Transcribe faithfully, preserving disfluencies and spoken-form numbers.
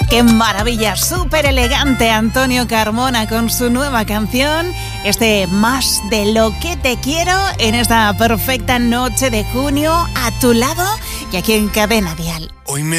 ¡Qué maravilla! Súper elegante Antonio Carmona con su nueva canción, este Más de lo que te quiero, en esta perfecta noche de junio, a tu lado y aquí en Cadena Dial. Hoy me